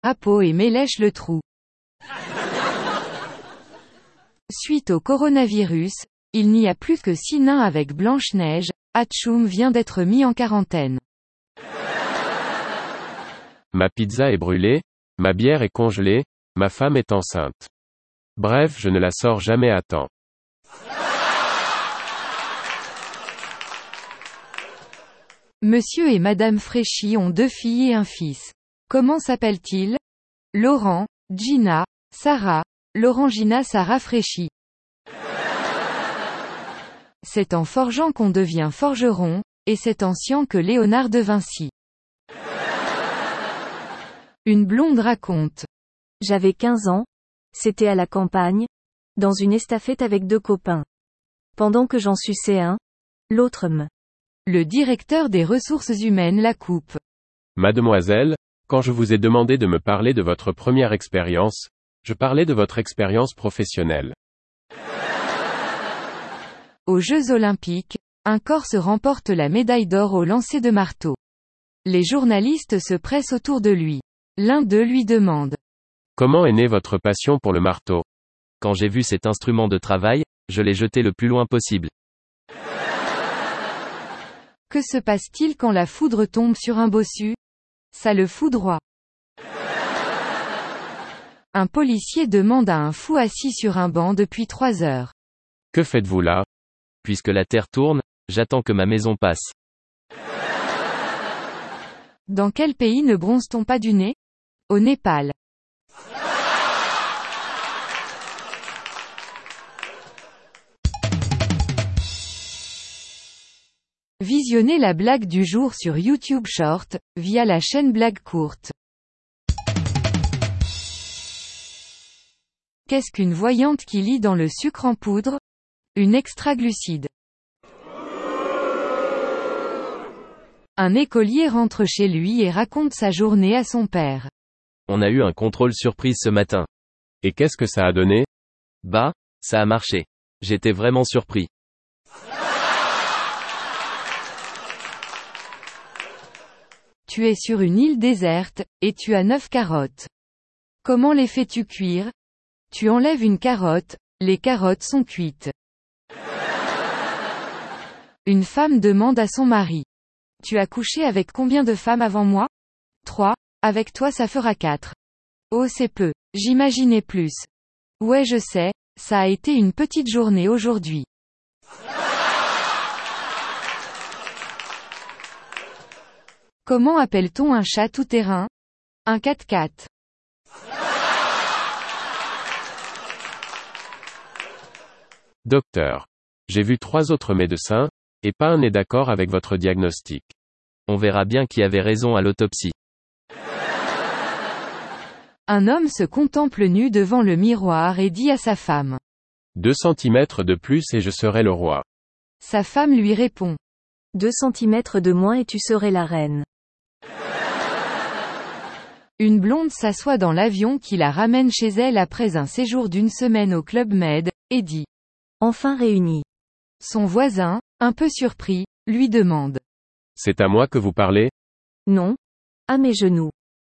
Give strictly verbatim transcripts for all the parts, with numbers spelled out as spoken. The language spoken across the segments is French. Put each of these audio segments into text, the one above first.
Apo et Mélèche le trou. Suite au coronavirus, il n'y a plus que six nains avec Blanche-Neige, Hatchoum vient d'être mis en quarantaine. Ma pizza est brûlée, ma bière est congelée, ma femme est enceinte. Bref, je ne la sors jamais à temps. Monsieur et Madame Fréchy ont deux filles et un fils. Comment s'appellent-ils? Laurent, Gina, Sarah, Laurent-Gina Sarah Fréchy. C'est en forgeant qu'on devient forgeron, et c'est en sciant que Léonard de Vinci. Une blonde raconte. J'avais quinze ans, c'était à la campagne, dans une estafette avec deux copains. Pendant que j'en suçais un, l'autre me. Le directeur des ressources humaines la coupe. Mademoiselle, quand je vous ai demandé de me parler de votre première expérience, je parlais de votre expérience professionnelle. Aux Jeux Olympiques, un Corse remporte la médaille d'or au lancer de marteau. Les journalistes se pressent autour de lui. L'un d'eux lui demande. Comment est née votre passion pour le marteau? Quand j'ai vu cet instrument de travail, je l'ai jeté le plus loin possible. Que se passe-t-il quand la foudre tombe sur un bossu? Ça le foudroie. Un policier demande à un fou assis sur un banc depuis trois heures. Que faites-vous là? Puisque la terre tourne, j'attends que ma maison passe. Dans quel pays ne bronze-t-on pas du nez? Au Népal. Visionnez la blague du jour sur YouTube Short, via la chaîne Blague Courte. Qu'est-ce qu'une voyante qui lit dans le sucre en poudre? Une extraglucide. Un écolier rentre chez lui et raconte sa journée à son père. On a eu un contrôle surprise ce matin. Et qu'est-ce que ça a donné? Bah, ça a marché. J'étais vraiment surpris. Tu es sur une île déserte, et tu as neuf carottes. Comment les fais-tu cuire? Tu enlèves une carotte, les carottes sont cuites. Une femme demande à son mari. Tu as couché avec combien de femmes avant moi? Trois, avec toi ça fera quatre. Oh c'est peu, j'imaginais plus. Ouais je sais, ça a été une petite journée aujourd'hui. Comment appelle-t-on un chat tout-terrain? Un quatre-quatre. Docteur. J'ai vu trois autres médecins, et pas un n'est d'accord avec votre diagnostic. On verra bien qui avait raison à l'autopsie. Un homme se contemple nu devant le miroir et dit à sa femme. Deux centimètres de plus et je serai le roi. Sa femme lui répond. Deux centimètres de moins et tu serais la reine. Une blonde s'assoit dans l'avion qui la ramène chez elle après un séjour d'une semaine au Club Med, et dit. Enfin réunis. Son voisin, un peu surpris, lui demande. C'est à moi que vous parlez? Non. À mes genoux.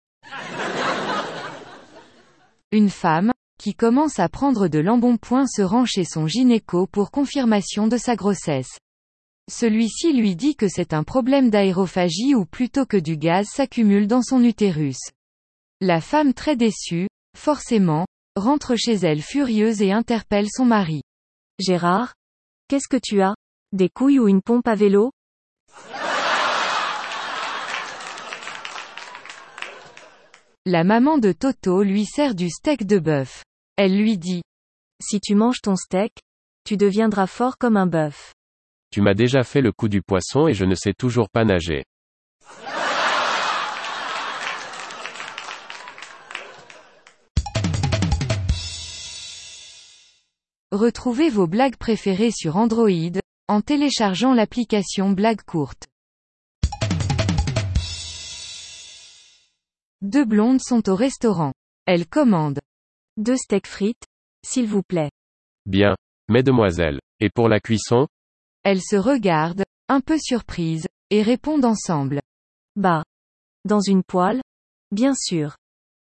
Une femme, qui commence à prendre de l'embonpoint se rend chez son gynéco pour confirmation de sa grossesse. Celui-ci lui dit que c'est un problème d'aérophagie ou plutôt que du gaz s'accumule dans son utérus. La femme très déçue, forcément, rentre chez elle furieuse et interpelle son mari. Gérard? Qu'est-ce que tu as? Des couilles ou une pompe à vélo? La maman de Toto lui sert du steak de bœuf. Elle lui dit. Si tu manges ton steak, tu deviendras fort comme un bœuf. Tu m'as déjà fait le coup du poisson et je ne sais toujours pas nager. Retrouvez vos blagues préférées sur Android, en téléchargeant l'application Blague Courte. Deux blondes sont au restaurant. Elles commandent. Deux steaks frites, s'il vous plaît. Bien, mesdemoiselles. Et pour la cuisson? Elles se regardent, un peu surprises, et répondent ensemble. Bah. Dans une poêle? Bien sûr.